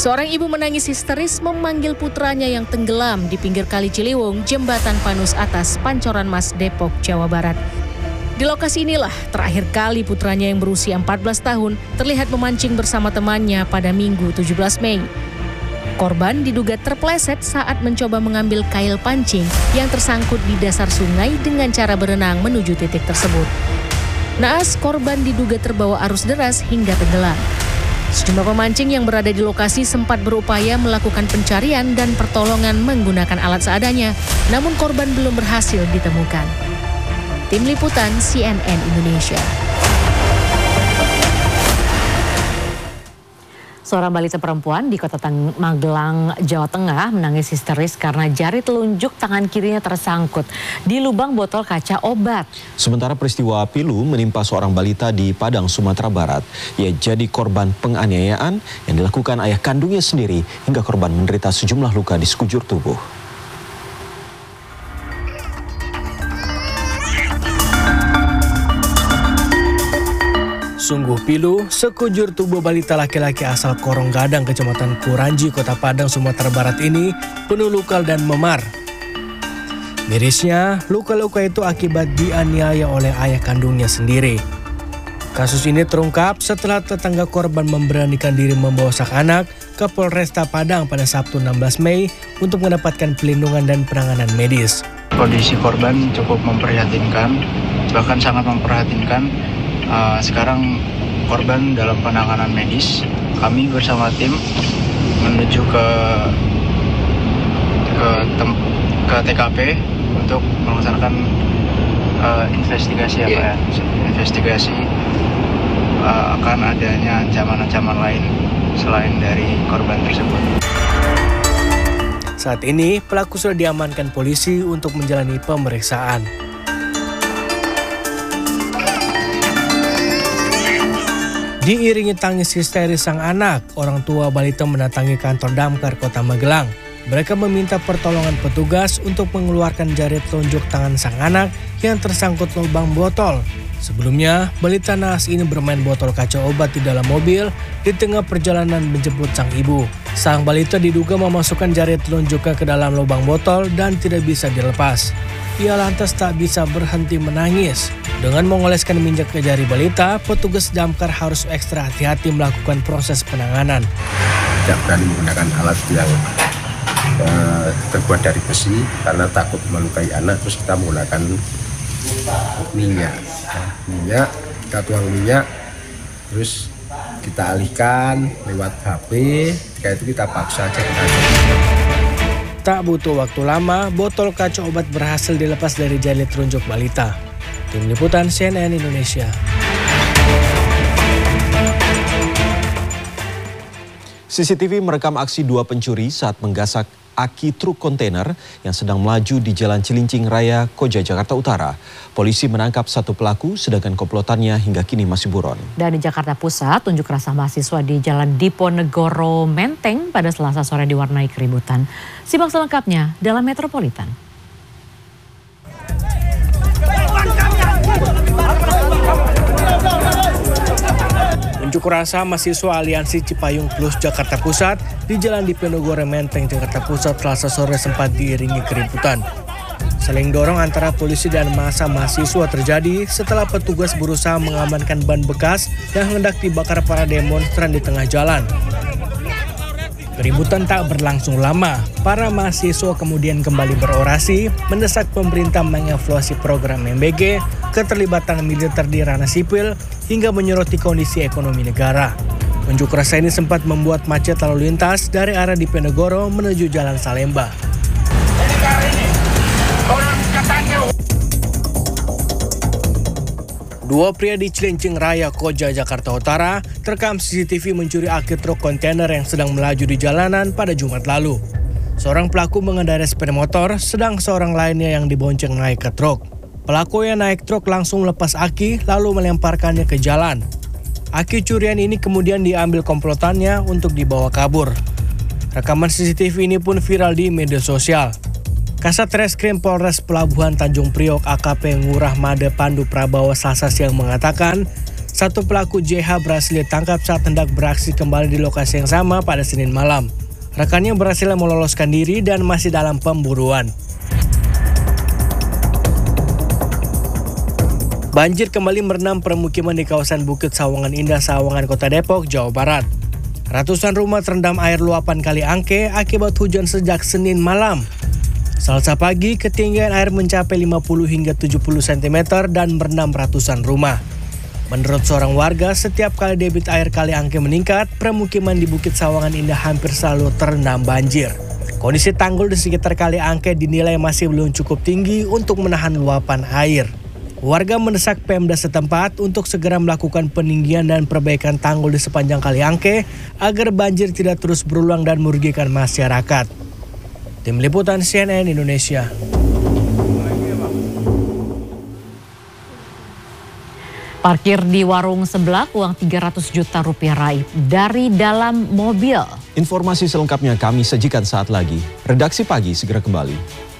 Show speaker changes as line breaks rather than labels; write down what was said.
Seorang ibu menangis histeris memanggil putranya yang tenggelam di pinggir Kali Ciliwung, Jembatan Panus Atas, Pancoran Mas, Depok, Jawa Barat. Di lokasi inilah terakhir kali putranya yang berusia 14 tahun terlihat memancing bersama temannya pada Minggu 17 Mei. Korban diduga terpleset saat mencoba mengambil kail pancing yang tersangkut di dasar sungai dengan cara berenang menuju titik tersebut. Naas, korban diduga terbawa arus deras hingga tenggelam. Sejumlah pemancing yang berada di lokasi sempat berupaya melakukan pencarian dan pertolongan menggunakan alat seadanya, namun korban belum berhasil ditemukan. Tim Liputan CNN Indonesia.
Seorang balita perempuan di Kota Magelang, Jawa Tengah menangis histeris karena jari telunjuk tangan kirinya tersangkut di lubang botol kaca obat.
Sementara peristiwa pilu menimpa seorang balita di Padang, Sumatera Barat. Ia jadi korban penganiayaan yang dilakukan ayah kandungnya sendiri hingga korban menderita sejumlah luka di sekujur tubuh.
Sungguh pilu, sekujur tubuh balita laki-laki asal Korong Gadang, Kecamatan Kuranji, Kota Padang, Sumatera Barat ini penuh luka dan memar. Mirisnya, luka-luka itu akibat dianiaya oleh ayah kandungnya sendiri. Kasus ini terungkap setelah tetangga korban memberanikan diri membawa sang anak ke Polresta Padang pada Sabtu 16 Mei untuk mendapatkan pelindungan dan penanganan medis.
Kondisi korban cukup memprihatinkan, bahkan sangat memprihatinkan. Sekarang korban dalam penanganan medis. Kami bersama tim menuju ke TKP untuk melaksanakan investigasi investigasi akan adanya ancaman-ancaman lain selain dari korban tersebut.
Saat ini pelaku sudah diamankan polisi untuk menjalani pemeriksaan. Diiringi tangis histeris sang anak, orang tua balita mendatangi kantor Damkar Kota Magelang. Mereka meminta pertolongan petugas untuk mengeluarkan jari telunjuk tangan sang anak yang tersangkut lubang botol. Sebelumnya, balita naas ini bermain botol kaca obat di dalam mobil di tengah perjalanan menjemput sang ibu. Sang balita diduga memasukkan jari telunjuknya ke dalam lubang botol dan tidak bisa dilepas. Ia lantas tak bisa berhenti menangis. Dengan mengoleskan minyak ke jari balita, petugas damkar harus ekstra hati-hati melakukan proses penanganan.
Tidak berani menggunakan alat yang terbuat dari besi karena takut melukai anak, terus kita menggunakan minyak. Kita tuang minyak, terus kita alihkan lewat HP, ketika itu kita paksa aja ke dalam.
Tak butuh waktu lama, botol kaca obat berhasil dilepas dari jari telunjuk balita. Tim Liputan CNN Indonesia.
CCTV merekam aksi dua pencuri saat menggasak aki truk kontainer yang sedang melaju di Jalan Cilincing Raya, Koja, Jakarta Utara. Polisi menangkap satu pelaku, sedangkan komplotannya hingga kini masih buron.
Dan di Jakarta Pusat, unjuk rasa mahasiswa di Jalan Diponegoro Menteng pada Selasa sore diwarnai keributan. Simak selengkapnya dalam Metropolitan.
Unjuk rasa mahasiswa Aliansi Cipayung Plus Jakarta Pusat di Jalan Diponegoro Menteng, Jakarta Pusat Selasa sore sempat diiringi keributan. Saling dorong antara polisi dan massa mahasiswa terjadi setelah petugas berusaha mengamankan ban bekas yang hendak dibakar para demonstran di tengah jalan. Keributan tak berlangsung lama. Para mahasiswa kemudian kembali berorasi mendesak pemerintah mengevaluasi program MBG, keterlibatan militer di ranah sipil, hingga menyoroti kondisi ekonomi negara. Unjuk rasa ini sempat membuat macet lalu lintas dari arah Diponegoro menuju Jalan Salemba. Dua pria di Cilincing Raya, Koja, Jakarta Utara terekam CCTV mencuri aki truk kontainer yang sedang melaju di jalanan pada Jumat lalu. Seorang pelaku mengendarai sepeda motor, sedang seorang lainnya yang dibonceng naik ke truk. Pelaku yang naik truk langsung melepas aki lalu melemparkannya ke jalan. Aki curian ini kemudian diambil komplotannya untuk dibawa kabur. Rekaman CCTV ini pun viral di media sosial. Kasat Reskrim Polres Pelabuhan Tanjung Priok AKP Ngurah Made Pandu Prabowo Selasa siang mengatakan, Satu pelaku JH berhasil ditangkap saat hendak beraksi kembali di lokasi yang sama pada Senin malam. Rekannya berhasil meloloskan diri dan masih dalam pemburuan. Banjir kembali merendam permukiman di kawasan Bukit Sawangan Indah, Sawangan, Kota Depok, Jawa Barat. Ratusan rumah terendam air luapan Kali Angke akibat hujan sejak Senin malam. Selasa pagi, ketinggian air mencapai 50 hingga 70 cm dan merendam ratusan rumah. Menurut seorang warga, setiap kali debit air Kali Angke meningkat, permukiman di Bukit Sawangan Indah hampir selalu terendam banjir. Kondisi tanggul di sekitar Kali Angke dinilai masih belum cukup tinggi untuk menahan luapan air. Warga mendesak Pemda setempat untuk segera melakukan peninggian dan perbaikan tanggul di sepanjang Kali Angke agar banjir tidak terus berulang dan merugikan masyarakat. Tim Liputan CNN Indonesia.
Parkir di warung sebelah, uang 300 juta rupiah raib dari dalam mobil.
Informasi selengkapnya kami sajikan saat lagi. Redaksi Pagi segera kembali.